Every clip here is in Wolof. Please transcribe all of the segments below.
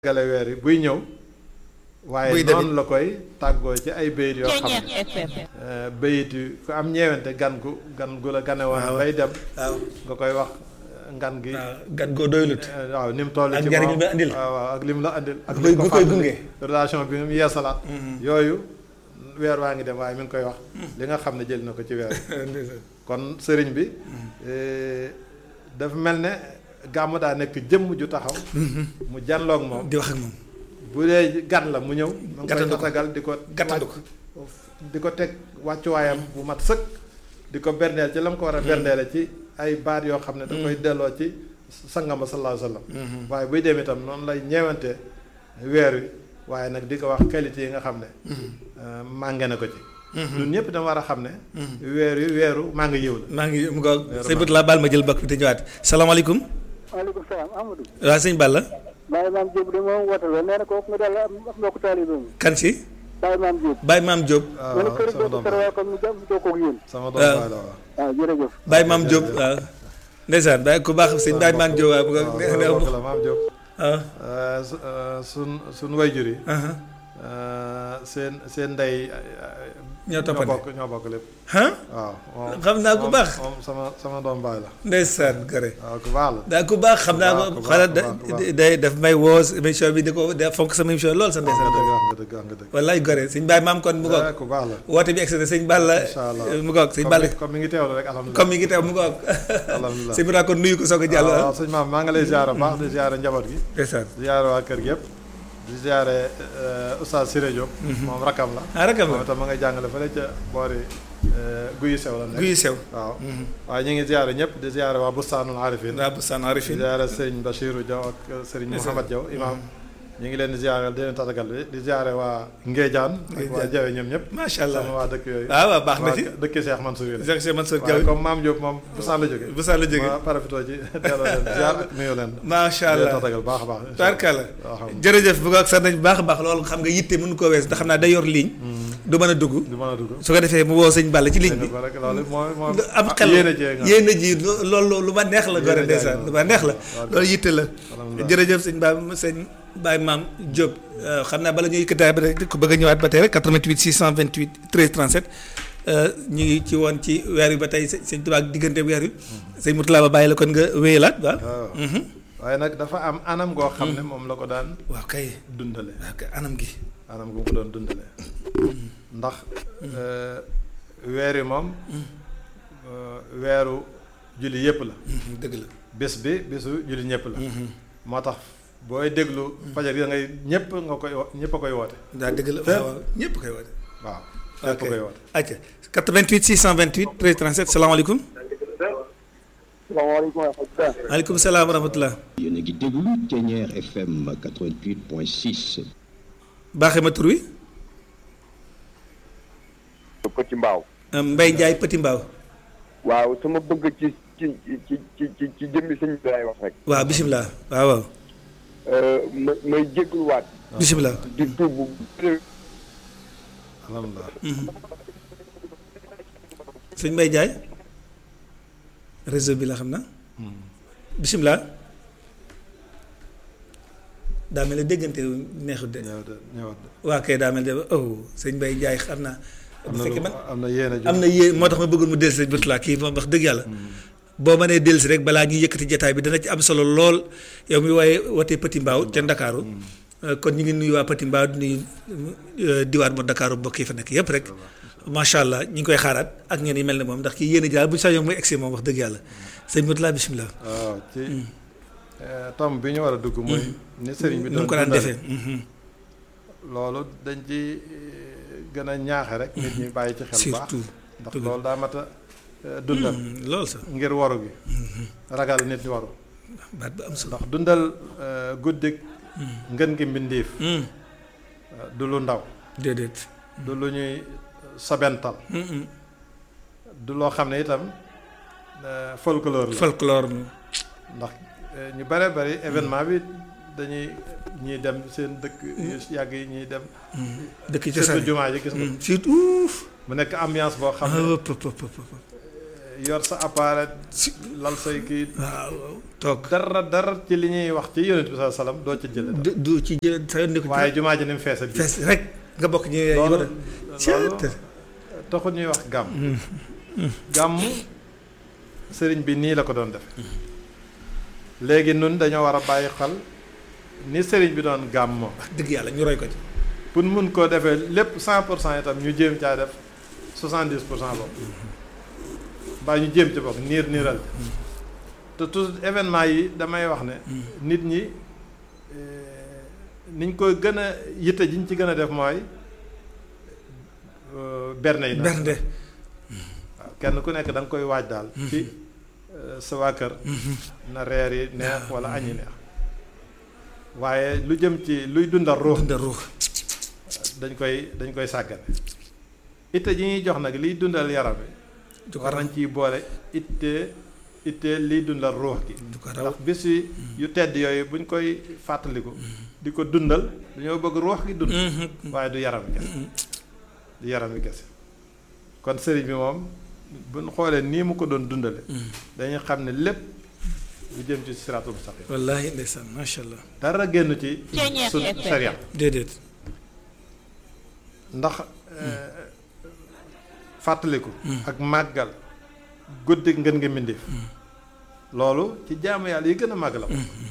gale weer yi buy ñëw waaye noonu la koy tàggoo ci ay bayit yoo xam ne bayit yu ku am ñeewante gan gu la gane woon bay dem nga koy wax ngan gi gan goo doylut waaw ni mu toll ci njariñ bi andil waaw ak li mu la andil ak li ko koy gunge relation bi mu yeesalaat yooyu weer waa ngi dem waaye mi ngi koy wax li nga xam ne jël na ko ci weer kon sëriñ bi dafa mel ne gàmm daa nekk jëmm ju taxaw mu janloog moom di wax ak moom bu dee gan la mu ñëw ma ngi koy tatagal di ko teg wàccuwaayam bu mat sëkk di ko berndeel ci la mu ko war a berndeele ci ay baat yoo xam ne da koy delloo ci sangama sallallahu alayhi wa sallam waaye buy dem itam noonu lay ñeewante weer wi waaye nag di ko wax qualité yi nga xam ne mànge na ko ci ñun ñëpp dama war a xam ne weer wi weeru maa ngi yiw la maa ngi mu ko sëñ bët laa baal ma jël bakk bi te ñëwaat salaamaaleykum waaleykum salaam Amadou. waaw sëñ Balla. Baye Maam Diop de moom woote la nee na kooku nga daal am mbokku taalibe mi. kan si. Baye Maam Diop. Baye Maam Diop. waaw sama doom Baye comme ni jàmm jokkoo ak yéen. sama doom Baye la waaw. waaw jërëjëf. Baye Maam Diop waaw. ndeysaan Baye ku baax sëñ Baye Maam Diop waaw. waaw Maam Diop. waaw. sun wayjur yi. seen ndey. ñoo toppante ñoo bokk lépp. waaw xam naa ku baax moom sama doom baay la. ndeysaan gore. waaw ku baax la. daa ku baax xam naa ko xalaat day daf may woo émission bi di ko da fonk sama émission lool sa ndeysaan. nga dëgg. wallaay gore sëñ Baye Maam kon mu ko. ku baax la. woote bi excité sëñ Balla. incha allah mu ko sëñ Balla. comme mi ngi teewlu rek alhamdulilah. comme mi ngi teew mu ko. alhamdulilah sëñ bi kon nuyu ko soog a jàll. waaw sëñ maam maa ngi lay ziare baax di ziare njaboot gi. ndeysaan di ziare waa kër gi yëpp. di ziare Oustaz Siré Diop. moom rakam la. rakam la moom itam ma ngay jàngale fële ca boori guyu sew la nekk. guyu sew waaw. waaye ñu ngi ziare ñëpp di ziare waa Bustaanul Arifin. waa Bustaanul Arifin di ziare Serigne Bachirou Diaw ak Serigne Mouhamad Diaw imam ñu ngi leen di ziare di leen tatagal bi di ziare waa Ngéejaan. ak waa Jawe ñoom ñëpp. macha allah sama waa dëkk yooyu. waaw baax na ci dëkk Cheikh Mansour yi la. Cheikh Mansour Diaw waaye comme Maam Diop moom Busaan la jógee. Busaan la jógee ma parafitoo ci delloo leen ziar ak nuyu leen. macha allah di leen tatagal baax a baax. tarkala jërëjëf bu ko ak sax nañ baax a baax loolu xam nga yitte mënu koo wees ndax xam naa day yor ligne. du mën a dugg. su ko defee mu woo sëñ Balla ci ligne bi. am xel yéen a ji loolu lu ma neex la gore ndeysaan lu ma neex la loolu yitte la jërëjëf sëñ Baye Maam Diop xam naa bala ñuy yëkkataay ba rek ku bëgg a ñëwaat ba tey rek 88 628 13 37 ñu ngi ci woon ci weer wi ba tey sëñ Tuubaa ak diggante weer wi sëñ Mourtala ba bàyyi la kon nga wéyalaat waaw. waaye nag dafa am anam goo xam ne moom la ko daan. waaw kay dundale. waaw kay anam gi. anam gu mu ko doon dundale. ndax weer wi moom weeru julli yëpp la. dëgg la bés bi bésu julli ñëpp la. moo tax. booy déglu fajar yi ngay ñëpp a koy woote. daa dëgg la waaw ñëpp koy woote. waaw ñëpp a koy woote. ok 88 628 13 37 salaamaaleykum. salaamaaleykum wa rahmatulah. maaleykum salaam wa rahmatulah. yéen a ngi déglu Thiéniere FM 88.6. baaxee ma tur wi. Petit Mbaaw. Mbaye Ndiaye Petit Mbaaw. waaw sama bëgg ci jëmmi sëñ bi laay wax rek. waaw bisimilah waaw. may jégaluwaat. bisimilah. di tuub bu. alhamdulilah. sëñ Mbaye Ndiaye. réseau bi la xam na. bisimilah. daa mel ne déggante neexut de. ñëwaat waa kay daa mel ne sëñ Mbaye Ndiaye xam naa. bu fekkee man am na yéen am na yéen moo tax ma bëggoon mu dellusi sëñ Mourtala kii moom wax dëgg yàlla. boo mënee dellusi rek balaa ñuy yëkkati jataay bi dana ci am solo lool yow mi waaye wootee Petit Mbaaw ca Ndakaaru kon ñu ngi nuyu waa Petit Mbaaw di nuyu diwaan bu Ndakaaru mbokk yi fa nekk yëpp rek macha allah ñu ngi koy xaaraat ak ngeen yi mel ne moom ndax kii yéen a daal bu ñu sañoon muy egsi moom wax dëgg yàlla sëñ Mourtala bisimilah. waaw ci tom bi ñu war a dugg mooy. ni sëriñ bi doon ko daan defee. loolu dañ ci gën a ñaaxe rek. nit ñi bàyyi ci xel baax surtout ndax loolu daa mat a dundal. loolu sax ngir waru gi. ragal nit ñi waru. baat bu am solo ndax dundal guddik ngën gi mbindiif. du lu ndaw. déedéet. du lu ñuy sobental. du loo xam ne itam folklore la. folklore ndax ñu bare bari événement bi dañuy ñiy dem seen dëkk yu yàgg yi ñuy dem. dëkk ci surtout jumaa ji gis nga. surtout. mu nekk ambiance boo xam ne yor sa appareil lal say kii. waaw toog dara ci li ñuy wax ci yonent bi sallallahu alayhi wasallam doo ca jële du ci jël sa yoon. waaye jumaa ji ni mu fees bi fees rek nga bokk ñu. loolu taxul ñuy wax gàmm. gàmm sëriñ bi nii la ko doon def léegi nun dañoo war a bàyyi xel ni sëriñ bi doon gàmmoo. wax dëgg yàlla ñu roy ko ci. pour mun koo defee lépp 100% itam ñu jéem caa def 70% boobu. mbaa ñu jéem ci bokk niiral te tout événement yi damay wax ne nit ñi niñ koy gën a yitte jiñ ci gën a def mooy berne yi bernde waaw kenn ku nekk da nga koy waaj daal ci sa waa kër na reer yi neex wala añ yi neex waaye lu jëm ci luy dundal ruux dañ koy sàggane itte ji ñuy jox nag liy dundal yaram bi war nañ ciy boole ittee liy dundal ruux gi ndax bis yu tedd yooyu buñ koy fàttaliku di ko dundal dañoo bëgg ruux gi dund waaye du yaram bi kese du yaram bi kese kon sëriñ bi moom buñ xoolee nii mu ko doon dundale dañuy xam ne lépp lu jëm ci siraatul mustaqim wallaahi ndeysaan macha allah dara génn ci sun sariya déedéet ndax fàttaliku ak màggal guddi ngeen nga mbindéef loolu ci jaamu yàlla yi gën a màgg la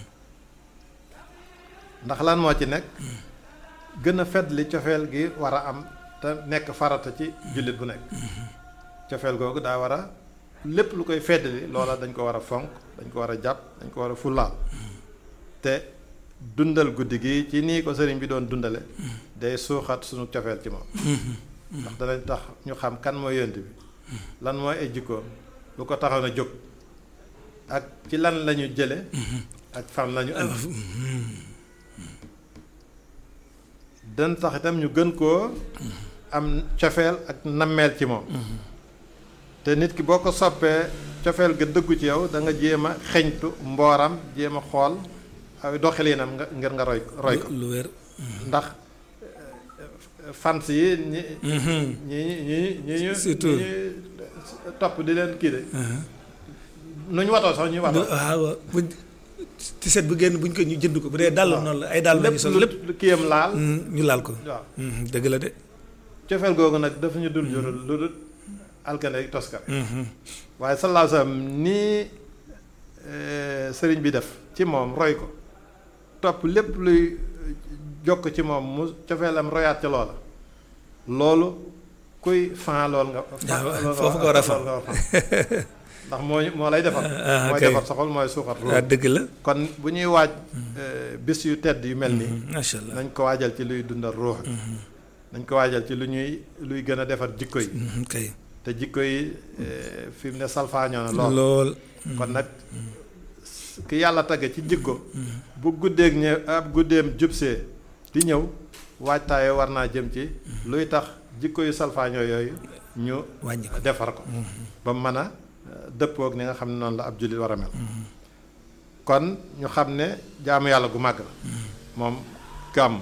ndax lan moo ci nekk gën a feddli cofeel gi war a am te nekk farata ci jullit bu nekk cofeel googu daa war a lépp lu koy feddli loola dañ ko war a fonk dañ ko war a jàpp dañ ko war a fullaal te dundal guddi gi ci nii ko sëriñ bi doon dundale day suuxat suñu cofeel ci moom ndax danañ tax ñu xam kan mooy yonent bi lan mooy ay jikkoom lu ko taxaw na jóg ak ci lan lañu jële ak fan lañu indi dan tax itam ñu gën koo am cofeel ak nammeel ci moom te nit ki boo ko soppee cofeel ga dëggu ci yow da nga jéem a xeñtu mbooram jéem a xool ay doxalinam nga ngir nga roy ko lu wér ndax fans yi ñi surtout ñi topp di leen kii de nu ñu watoo sax ñuy watoo waaw buñ ti set bu génn buñ ko ñu jënd ko bu dee dàll noonu la ay dàll lañu sol lépp lu kiyam laal ñu laal ko waaw dëgg la de cofeel googu nag dafa ñu dul jurul lu dul alkane toskar waaye sallallahu alayhi wasallam nii sëriñ bi def ci moom roy ko topp lépp luy jokk ci moom mu cofeelam royaat ca loola loolu kuy fan lool nga foofu nga war a fan ndax moo lay defar mooy defar sa xol mooy suuxat waaw dëgg la kon bu ñuy waaj bis yu tedd yu mel nii macha allah nañ ko waajal ci luy dundal ruux nañ ko waajal ci luy gën a defar jikko yi kay te jikko yi fi mu ne salfaañoo na lool kon nag ki yàlla tagge ci jikko bu guddeeg ñëw ab guddeem jubsee di ñëw waajtaaye war naa jëm ci luy tax jikko yu salfaañoo yooyu ñu wàññi ko defar ko ba mën a dëppoog ni nga xam ne noonu la ab jullit war a mel kon ñu xam ne jaamu yàlla gu màgg la moom gàmm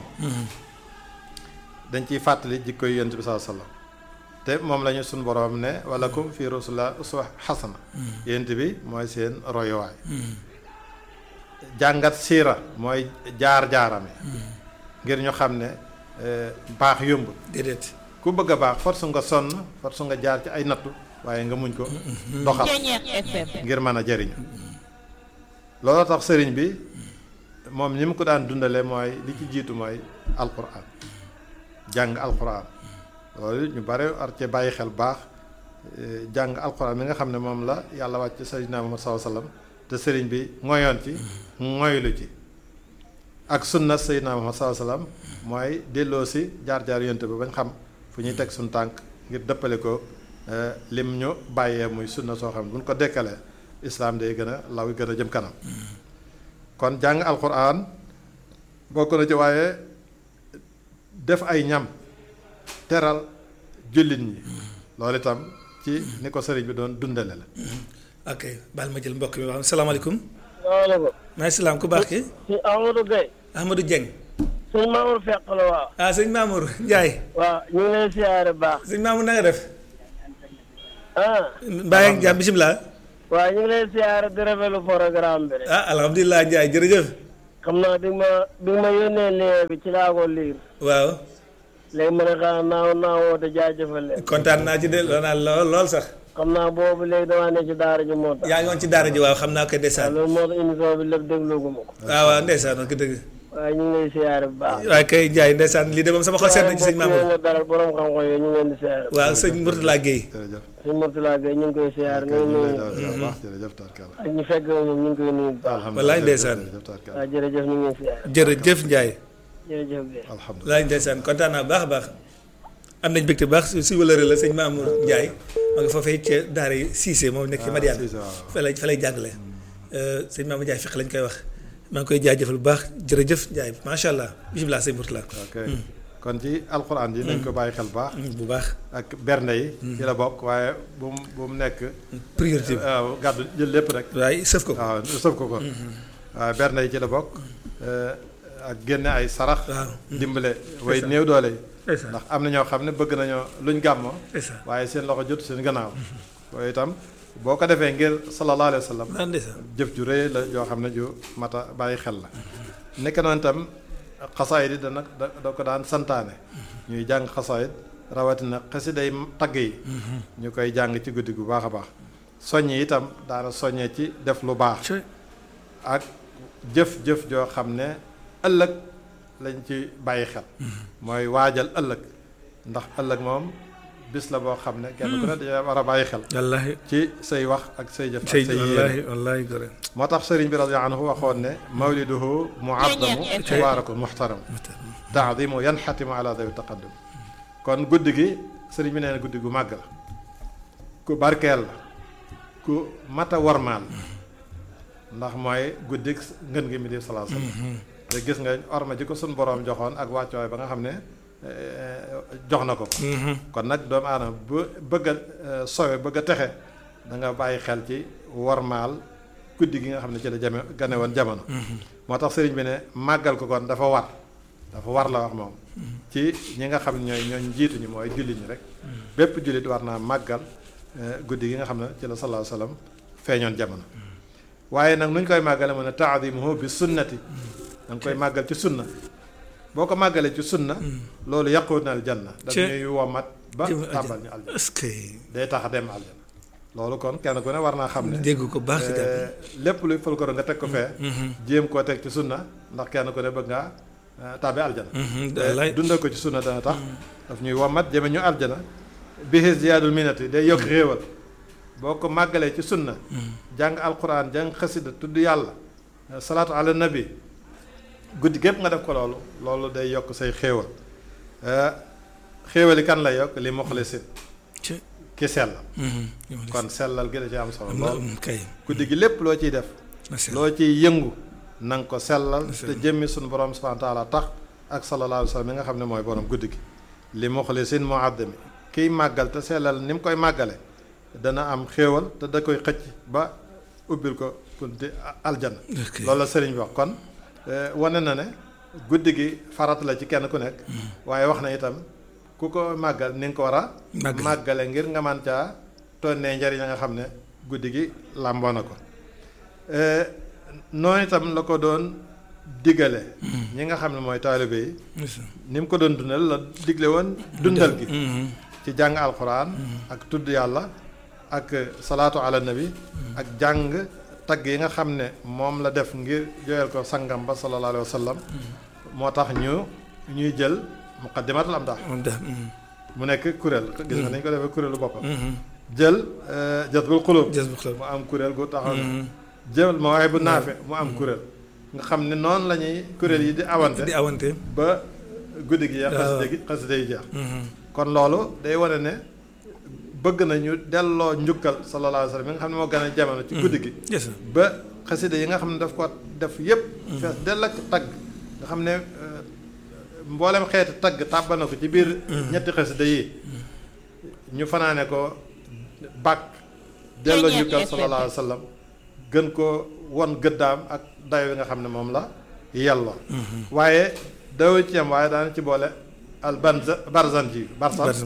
dañ ciy fàttali jikko yu yonent bi sallallahu alayhi wasallam te moom lañu suñ boroom ne walakum fi rasulillah uswa xasana yonent bi mooy seen royuwaay jàngat siira mooy jaar-jaarame ngir ñu xam ne baax yomb déedéet ku bëgg a baax force nga sonn force nga jaar ci ay nattu waaye nga muñ ko doxal ngir mën a jariñ loolu tax sëriñ bi moom ni mu ko daan dundale mooy li ci jiitu mooy alquran jàng alquran loolu ñu bare ar ci bàyyi xel baax jàng alquran mi nga xam ne moom la yàlla wàcc sayyidina Muhammad sallallahu alayhi wasallam te sëriñ bi ngoyoon ci ngoylu ci ak sunna sayyidina Muhammad sallallahu alayhi wasallam mooy delloo si jaar-jaar yonte bi bañ xam fu ñuy teg suñu tànk ngir dëppale ko lim ñu bàyyee muy sunna soo xam ne buñ ko dekkalee islaam day gën a law gën a jëm kanam kon jàng alquran bokk na ci waaye def ay ñam teral jullit ñi loolu itam ci ni ko sëriñ bi doon dundale la ok baal ma jël mbokk mi wax salaamaaleykum salaamaaleykum maa salaam ku baax ki sëñ Amadou Gueye Ahmadou Dieng sëñ Mamour Fekk la waaw ah sëñ Mamour Ndiaye waaw ñu ngi lay siyaare baax sëñ Mamour na nga def mbaa yaa ngi jàmm bisimilah. waaw ñu ngi lay siyaare di rafetlu programme bi rek. alhamdulilah Ndiaye jërëjëf. xam naa bi ma yónnee lien bi ci laa ko liir. waaw. léegi ma ne xanaa naa woote jaajëfal leen. kontaan naa ci de lool sax. xam naa boobu léegi damaa ne ci daara ji moo tax. yaa ngi woon ci daara ji waaw xam naa ko ndeysaan. loolu moo tax émission bi lépp dégloogu ma ko. waaw ndeysaan wax dëgg. waaye ñu ngi lay siyaare bu baax. waaye kay Ndiaye ndeysaan lii de moom sama xol seet na ci sëñ Mamour. waaye dara borom xam-xam yooyu ñu ngi leen di siyaare. waaw sëñ Mourtala Guèye. sëñ Mourtala Guèye ñu ngi koy siyaare. ak ñu fekk ñoom ñu ngi koy nuyu bu baax. wallaay ndeysaan. waaw jërëjëf ñu ngi leen siyaare. jërëjëf Ndiaye. jërëjëf Guèye. wallaay ndeysaan kontaan naa baax a baax. am nañ mbégte baax si wëlëre la sëñ Mamour Ndiaye ma nga foofee ca daara yi Cissé moom nekk ci Madiane fa lay jàngale sëñ Mamour Ndiaye fiq lañ koy wax maa ngi koy jaajëfal bu baax jërëjëf Ndiaye macha allah bisimilah sëñ Mourtala. ok kon ci alxuraan ji nañ ko bàyyi xel baax. bu baax ak bernde yi. ci la bokk waaye bu mu nekk. priorité bi waaw gàddu jël lépp rek. waaye sëf ko waaw sëf ko ko. waaye bernde yi ci la bokk. ak génne ay sarax. waaw dimbale way néew doole yi. ndax am na ñoo xam ne bëgg nañoo luñ gàmmoo. waaye seen loxo jot seen gannaaw. waaye itam boo ko defee ngir sallallahu alayhi wa sallam. jëf ju rëy la yoo xam ne ju mata bàyyi xel la. nekk noonu itam xasaayid yi da ko daan santaane. ñuy jàng xasaayid rawatina xasiday tagg yi. ñu koy jàng ci guddi gu baax a baax. soññ itam daana soññee ci def lu baax. ak jëf-jëf joo xam ne ëllëg lañ ci bàyyi xel. mooy waajal ëllëg ndax ëllëg moom bis la boo xam ne kenn ku ne dañoo war a bàyyi xel. wallaahi ci say wax ak say jëf ak say yéene wallaahi moo tax sëriñ bi radiyallaahu anhu waxoon ne mawliduhu muazzamu mubaarakun muhtaram taadimu yanxatimu ala dawi taqaddum kon guddi gi sëriñ bi nee na guddi gu màgg la ku barkeel la ku mata warmaal ndax mooy guddi ngën gi mi di salaa sallam te gis nga orma ji ko suñ boroom joxoon ak wàccuwaay ba nga xam ne jox na ko kon nag doomu aadama bu bëgg a sowe bëgg a texe da nga bàyyi xel ci warmaal guddi gi nga xam ne ci la gane woon jamono moo tax sëriñ bi ne màggal ko kon dafa war la wax moom ci ñi nga xam ne ñooy njiituñu mooy jullit ñi rek bépp jullit war naa màggal guddi gi nga xam ne ci la sallallahu alayhi wasallam feeñoon jamono waaye nag nu ñu koy màggale mu ne taadimuhu bi sunnati da nga koy màggal ci sunna boo ko màggalee ci sunna loolu yàquwut na aljanna dañuy womat ba tàmbal ñu aljanna day tax a dem aljanna loolu kon kenn ku ne war naa xam ne dégg ko baax lépp luy folklore nga teg ko fee jéem koo teg ci sunna ndax kenn ku ne bëgg ngaa tàbbi aljana dundal ko ci sunna dana tax daf ñuy womat jëme ñu aljana bihi ziyaadul minati day yokk réewal boo ko màggalee ci sunna jàng alquran jàng xasida tudd yàlla salaatu ala nabi guddi gépp nga def ko loolu day yokk say xéewal xéewali kan lay yokk li muxlisin ki sellal kon sellal gi da ci am solo lool guddi gi lépp loo ciy def loo ciy yëngu na nga ko sellal te jëmmi suñu borom subhanahu wa taala tax ak sallallahu alayhi wa sallam mi nga xam ne mooy borom guddi gi li muxlisin muaddami kiy màggal te sellal ni mu koy màggale dana am xéewal te da koy xëcc ba ubbil ko kunti aljanna loolu la sëriñ bi wax kon wane na ne guddi gi farat la ci kenn ku nekk waaye wax na itam ku ko màggal ni nga ko war a màggale ngir nga man caa tonnee njariñ nga xam ne guddi gi làmboo na ko noonu itam la ko doon diggale ñi nga xam ne mooy taalibe yi ni mu ko doon dundal la digle woon dundal gi ci jàng alxuraan ak tudd yàlla ak salaatu ala nabi ak jàng tagg yi nga xam ne moom la def ngir jooyal ko sangam ba sallallahu alayhi wa sallam moo tax ñuy jël muqaddimatul amdah mu nekk kuréel gis nga nañ ko defee kuréelu boppam jël jazbul xulub mu am kuréel gu taxaw jël mawaahibu naafi mu am kuréel nga xam ne noonu la ñuy kuréel yi di awante ba guddi gi ya xasida yi jeex kon loolu day wane ne bëgg nañu delloo njukkal sallallahu alayhi wa sallam mi nga xam ne moo gën a jamono ci guddi gi ba xasida yi nga xam ne daf ko def yépp fees dell ak tagg nga xam ne mboolem xeeti tagg tàbbal na ko ci biir ñetti xasida yi ñu fanaane ko bàkk delloo njukkal sallallahu alayhi wa sallam gën ko won gëddaam ak dayo yi nga xam ne moom la yelloo waaye daw ci am waaye daana ci boole al barzanji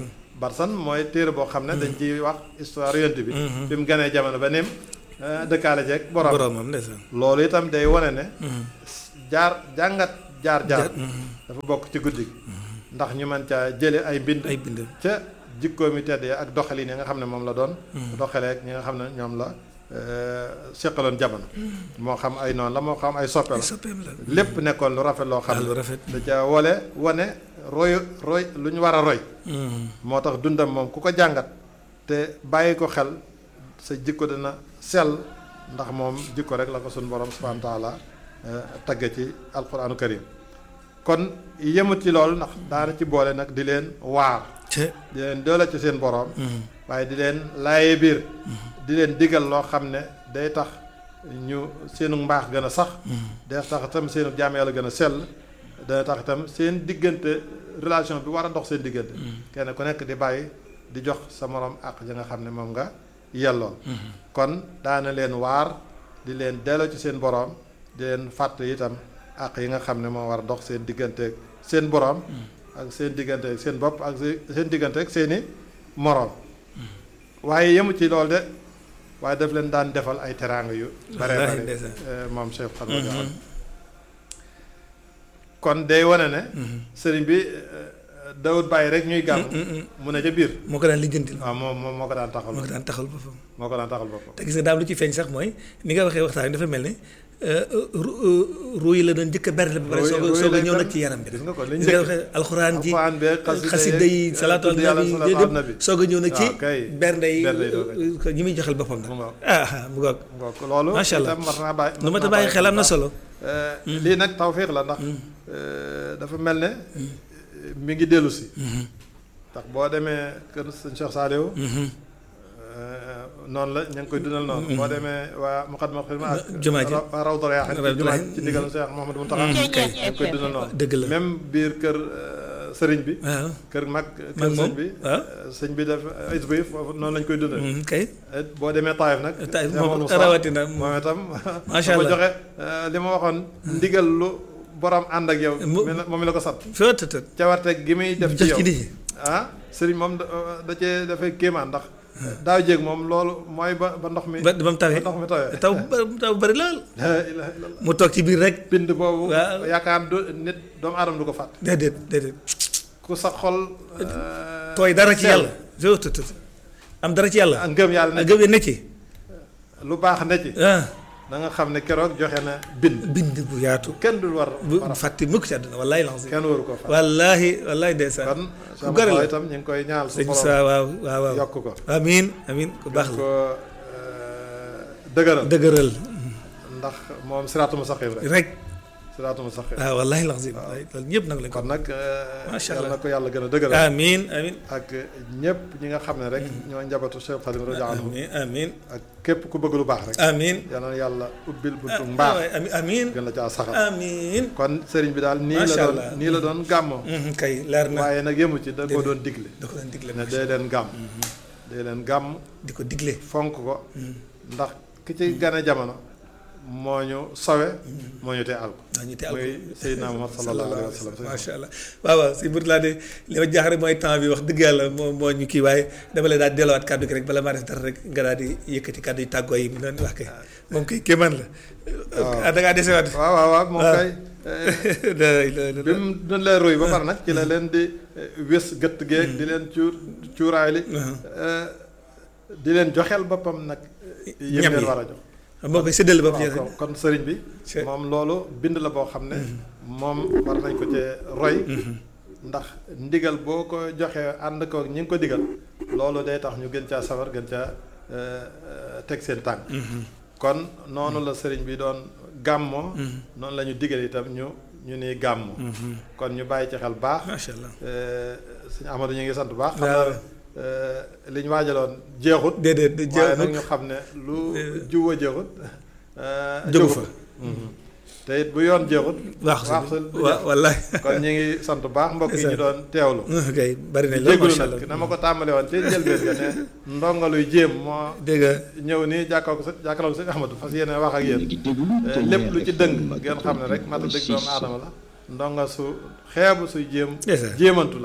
Barsan mooy téere boo xam ne dañ ciy wax histoire yonent bi fi mu ganee jamono ba nim dëkkaale jeeg boromam loolu itam day wane ne jàngat jaar dafa bokk ci guddi gi ndax ñu mën caa jële ay bind ca jikkoomi tedd ya ak doxalin yi nga xam ne moom la doon doxaleek ñi nga xam ne ñoom la seqaloon jamono moo xam ay noonu la moo xam ay soppeem la lépp nekkoon lu rafet loo xam ne da ca wane roy lu ñu war a roy moo tax dundam moom ku ko jàngat te bàyyi ko xel sa jikko dina sell ndax moom jikko rek la ko suñu borom subhanahu wa taala tagge ci alquranu karim kon yemut ci loolu ndax daana ci boole nag di leen waar di leen doole ci seen borom waaye di leen laaye biir di leen digal loo xam ne day tax ñu seenu mbaax gën a sax day tax itam seenu jaam yàlla gën a sell day tax itam seen diggante relation bi war a dox seen diggante kenn ku nekk di bàyyi di jox sa morom àq ja nga xam ne moom nga yellool kon daana leen waar di leen delloo ci seen borom di leen fàtt itam àq yi nga xam ne moo war a dox seen diggante ak seen borom ak seen diggante ak seen bopp ak seen diggante ak seeni moroom waaye yemu ci loolu de waaye daf leen daan defal ay teraanga yu bare bare moom Cheikh Xadim kon day wane ne sëriñ bi dawut bàyyi rek ñuy gàmm mu ne ca biir moo ko daan lijjantil waaw moo ko daan taxal boppam moo ko daan taxal boppam te gis nga daam lu ci feeñ sax mooy ni nga waxee waxtaan dafa mel ne ruu yi la doon njëkk a berne ba pare soog a ñëw nag ci yaram bi gis nga ko gis nga waxee alxuraan ji xasida yi salaatu ala nabi soog a ñëw nag ci bernde yi ñi muy joxel boppam nag mu ngoog loolu macha allah lu ma ta bàyyi xel am na solo lii nag tawfiq la ndax dafa mel ne mi ngi dellu si ndax boo demee kër sëñ Cheikh Saliou noonu la ña ngi koy dundal noonu boo demee waa Muqaddamatul Xidma ak jumaa ji waa Rawdu Rayaahiin ci ndigal Cheikh Mouhamadou Mountakha ña ngi koy dundal noonu dëgg la même biir kër sëriñ bi kër mag kër sëñ bi sëñ bi def is bi foofu noonu lañ koy dundal kay boo demee Taïf nag moom rawatina moom itam macha allah joxe li ma waxoon ndigal lu borom ànd ak yow moom mi la ko sant cawarteg gi muy def ci yow sëriñ moom da cee dafay kéemaan ndax daaw jéeg moom loolu mooy ba ndox mi ba mu tawee taw bari lool mu toog ci biir rek bind boobu yaakaar nit doomu aadama du ko fàtte déedéet ku sa xol tooy dara ci yàlla am dara ci yàlla ngëm yàlla ne ci lu baax ne ci da nga xam ne keroog joxe na bind bu yaatu kenn dul war bu fàtte mukk ci àdduna wallahi lancé kenn waru ko fàtte wallahi ndeysaan kon ku gërëm la itam ñu ngi koy ñaal su borom waaw yokk ko amiin ku baax la ko dëgëral ndax moom siraatu mustaqim rek siraatu mustaqim waaw wallahi lancé loolu ñëpp nag lañ ko kon nag macha allah yal na ko yàlla gën a dëgëral amiin ak ñëpp ñi nga xam ne rek ñoo njabootu Cheikh Khadim radiyallahu anhu amiin ak képp ku bëgg lu baax rek amiin yal na yàlla ubbil buntu mbaax amiin gën la caa saxal amiin kon sëriñ bi daal nii la doon gàmmoo kay leer na waaye nag yemu ci da ko doon digle ne dee leen gàmm dee leen gàmm di ko digle fonk ko ndax ki ci gane jamono moo ñu sowe moo ñu tee àll ko muy Seydina Muhammad sallallahu alayhi wa sallam macha allah waaw si bët laa de li ma jaax rek mooy temps bi wax dëgg yàlla moo ñu kii waaye dama lay daal delluwaat kàddu gi rek bala maa def dara rek nga daal di yëkkati kàddu yi tàggoo yi mu doon wax kay moom kay kéemaan la da ngaa desewaat waaw moom kay bi mu doon leen roy ba pare nag ci la leen di wés gëtt geeg di leen cuuraay li di leen joxeel boppam nag yëpp leen war a jox moo koy séddale ba kon sëriñ bi moom loolu bind la boo xam ne moom war nañ ko cee roy ndax ndigal boo ko joxee ànd ko ñi ngi ko digal loolu day tax ñu gën caa sawar gën caa teg seen tànk kon noonu la sëriñ bi doon gàmmoo noonu la ñu digal itam ñu ni gàmmoo kon ñu bàyyi ci xel baax macha allah suñu Amadou ñu ngi sant baax xam naa li ñu waajaloon jeexut déedéet waaye nag ñu xam ne lu jiw a jeexut jógu fa te it bu yoon jeexut waax wallaay kon ñu ngi sant baax mbokk yi ñu doon teewlu kay bari nañ la jégalu nag na ma ko tàmbale woon ci njëlbeen ga ne ndongaluy jéem moo dégg ñëw nii jàkkaarloo sëñ Ahmadou fas yéene wax ak yéen lépp lu ci dëng ngeen xam ne rek mata dëgg doomu aadama la ndonga su xeebu suy jéemantu la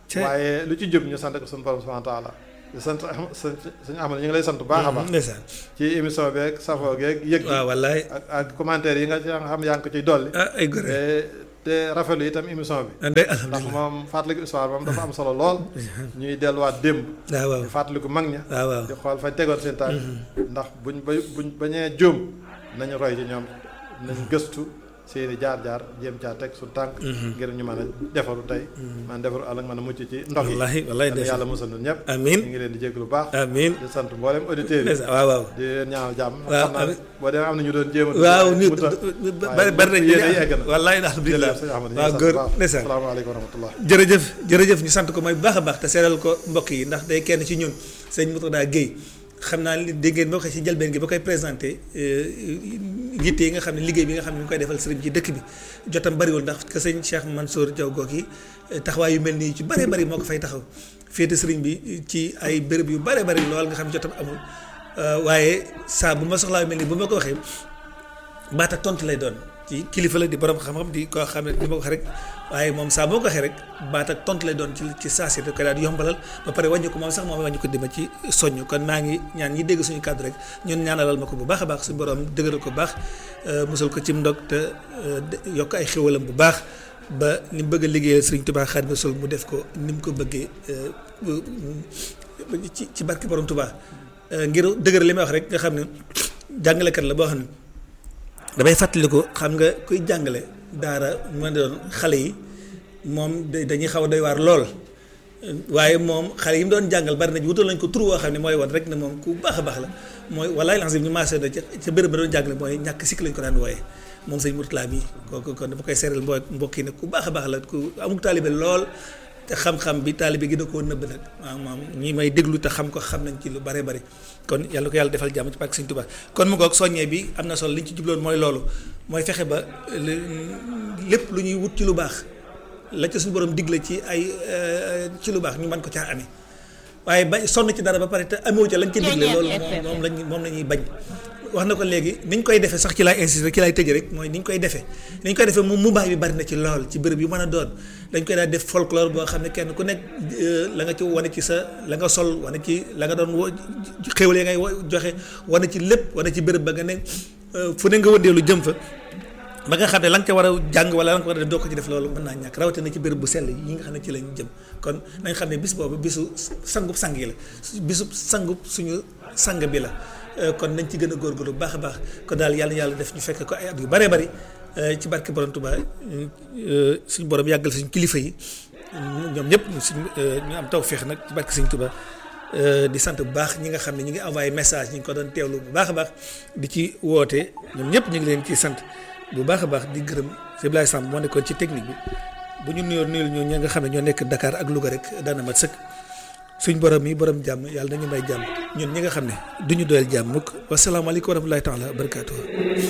waaye lu ci jub ñu sant ko suñu borom subhanahu wa taala di sant suñu amal ñu ngi lay sant bu baax a baax ci émission bi ak safoo geeg yëg waaw wallaay ak commentaire yi nga xam yaa ngi ko ciy dolli ay gore te rafetlu itam émission bi ndax moom fàttaliku histoire moom dafa am solo lool ñuy delluwaat démb di fàttaliku mag ña di xool fañ tegoon seen tànk ndax buñ bañee jóom nañu roy ci ñoom nañ gëstu seeni jaar-jaar jéem caa teg su tànk ngir ñu mën a defaru tey man defaru àll mën a mucc ci ndox yi yàlla musal ñun ñëpp amiin ñu ngi leen di jégg lu baax amiin di sant mboolem auditeurs yi waaw di leen ñaanal jàmm xam naa boo demee am na ñu doon jéem a waaw nit bari nañ egg na wallaay alhamdulilah waaw góor ndeysaan asalaamaaleykum wa rahmatullah jërëjëf ñu sant ko mooy bu baax a baax te seeral ko mbokk yi ndax day kenn ci ñun sëñ Mourtada Guèye xam naa li dégg ngeen boo xee ci njëlbeen gi ba koy présenté yitte yi nga xam ne liggéey bi nga xam ne ñu koy defal sëriñ ci dëkk bi jotam bariwul ndax que sëñ Cheikh Mansour Diaw googi taxawaay yu mel nii ci bëree bëri moo ko fay taxaw féete sëriñ bi ci ay béréb yu bëree bëri lool nga xam ne jotam amul waaye saa bu ma soxlaa yu mel nii bu ma ko waxee baat ak tontu lay doon ci kilifa la di borom xam-xam di ko xam ne di ma ko waxee rek waaye moom saa boo ko waxee rek baat ak tontu lay doon ci saa si da koy daal di yombalal ba pare wàññi ko moom sax moom wàññi ko dima ci soññ kon maa ngi ñaan ñi dégg suñu kàddu rek ñun ñaanalal ma ko bu baax a baax suñu borom dëgëral ko bu baax musal ko ci ndog te yokk ay xéwalam bu baax ba ni mu bëgg a liggéeyal Sëriñ Tuubaa Xaadimu Rasuul mu def ko ni mu ko bëggee ci barke borom Tuubaa ngir dëgëral li may wax rek nga xam ne jàngalekat la boo xam ne damay fàttaliku xam nga kuy jàngale daara mën doon xale yi moom dañuy xaw a doy waar lool waaye moom xale yi mu doon jàngal bari nañ wutal nañ ko tur woo xam ne mooy woon rek ne moom ku baax a baax la mooy walaay lancé ñu maasee da ca bërëb ba doon jàngale mooy ñàkk sikk lañ ko daan wooyee moom sëñ Mourtada mi kooku kon dama koy seeral mbokk yi nag ku baax a baax la ku amuk taalibe lool te xam-xam bi taalibe gi da koo nëbb nag waaw moom ñi may déglu te xam ko xam nañ ci lu bare bari kon yàlla ko yàlla defal jàmm ci barke Sëñ Tuubaa kon mu ngoog soññee bi am na solo li ñu ci jubloon mooy loolu mooy fexe ba lépp lu ñuy wut ci lu baax la ca suñu borom digle ci ay ci lu baax ñu mën ko caa amee waaye ba sonn ci dara ba pare te amoo ca lañ ca digle loolu moom la ñuy bañ wax na ko léegi ni ñu koy defee sax ci laay insister ci laay tëj rek mooy ni ñu koy defee moom mu baax bi bari na ci lool ci bërëb yu mën a doon dañ koy daal def folklore boo xam ne kenn ku nekk la nga ci wane ci sa la nga sol wane ci la nga doon xéwale ngay joxe wane ci lépp wane ci bërëb ba nga ne fu ne nga wëndeelu jëm fa ba nga xam ne la nga ca war a jàng wala la nga ko war a def doo ko ci def loolu mën naa ñàkk rawatina ci bërëb bu sell yi nga xam ne ci lañ jëm kon nañ xam ne bis boobu bisu sangub sang yi la bisu sangub suñu sang bi la kon nañ ci gën a góorgóorlu bu baax a baax kon daal yàlla def ñu fekk ko ay at yu bëree bëri ci barke borom Tuubaa suñu borom yàggal suñu kilifa yi ñoom ñëpp ñu am tawfeex nag ci barke Sëñ Tuubaa di sant bu baax ñi nga xam ne ñu ngi envoyé message ñi ngi ko doon teewlu bu baax a baax di ci woote ñoom ñëpp ñu ngi leen ciy sant bu baax a baax di gërëm Abdoulaye Samb moo nekkoon ci technique bi bu ñu nuyoo nuyul ñoo ñi nga xam ne ñoo nekk Dakar ak Louga rek daana mat sëkk suñ borom yi borom jàmm yàlla nañu may jàmm ñun ñi nga xam ne duñu doyal jàmm mukk wasalaamaaleykum wa rahmatulahi taala wa barakaatuh